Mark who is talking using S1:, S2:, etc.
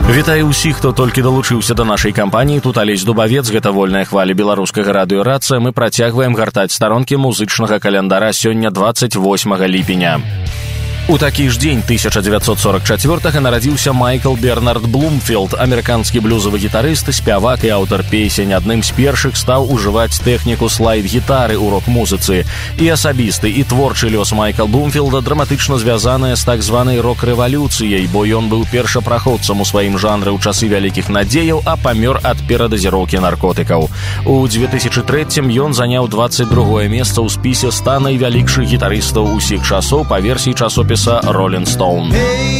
S1: Вітаю ўсіх, хто толькі далучыўся да нашай кампаніі. Тут Алесь Дубавец, гэта вольная хваля беларускага радыё-рацыя. Мы працягваем гартаць старонкі музычнага календара. Сёння 28 ліпеня. У такі ж дзень 1944-га нарадзіўся Майкл Бернард Блумфілд, амерыканскі блюзавы гітарыст, спявак і аўтар песень. Адным з першых стаў ужываць тэхніку слайд-гітары ў рок-музыцы. І асабісты, і творчы лёс Майкла Блумфілда драматычна звязаныя з так званай рок-рэвалюцыяй, бо ён быў першапраходцам у сваім жанры ў часы вялікіх надзеяў, а памёр ад перадазіроўкі наркотыкаў. У 2003-м ён заняў 22-е месца ў спісе 100 найвялікшых гітарыстаў усіх часоў па версіі часопіса Rolling Stone.